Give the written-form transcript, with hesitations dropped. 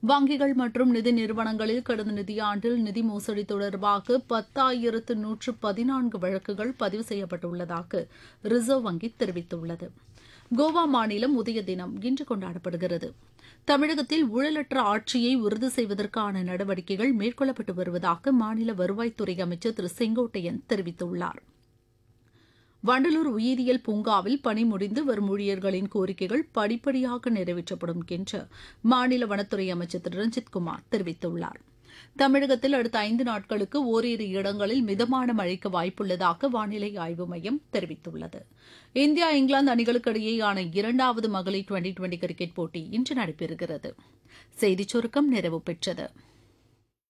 வங்கிகள் மற்றும் நிதி நிறுவனங்களில் கடந்த நிதியாண்டில் நிதி மோசடி தொடர்பாக 10,114 வழக்குகள் பதிவு செய்யப்பட்டுள்ளதாக ரிசர்வ் வங்கி தெரிவித்துள்ளது. கோவா மாநிலம் உதய தினம் இன்று கொண்டாடப்படுகிறது. தமிழகத்தில் ஊழலற்ற ஆட்சியை உறுதி செய்வதற்கான நடவடிக்கைகள் மேற்கொள்ளப்பட்டு வருவதாக மாநில வருவாய்த்துறை அமைச்சர் திரு செங்கோட்டையன் தெரிவித்துள்ளார். வண்டலூர் உயிரியல் பூங்காவில் பணி முடிந்து வரும் ஊழியர்களின் கோரிக்கைகள் படிப்படியாக நிறைவேற்றப்படும் என்று மாநில வனத்துறை அமைச்சர் திரு ரஞ்சித்குமார் தெரிவித்துள்ளார். தமிழகத்தில் அடுத்த 5 நாட்களுக்கு ஓரிரு இடங்களில் மிதமான மழைக்கு வாய்ப்புள்ளதாக வானிலை ஆய்வு மையம் தெரிவித்துள்ளது. இந்தியா இங்கிலாந்து அணிகளுக்கு இடையேயான 2வது மகளிர் டுவெண்டி கிரிக்கெட் போட்டி இன்று நடைபெறுகிறது. செய்திச் சுருக்கம் நிறைவு பெற்றது.